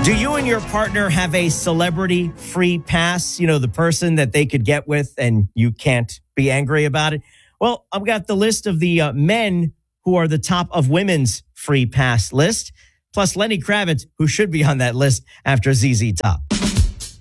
Do you and your partner have a celebrity free pass? You know, the person that they could get with and you can't be angry about it? Well, I've got the list of the men who are the top of women's free pass list, plus Lenny Kravitz, who should be on that list after ZZ Top.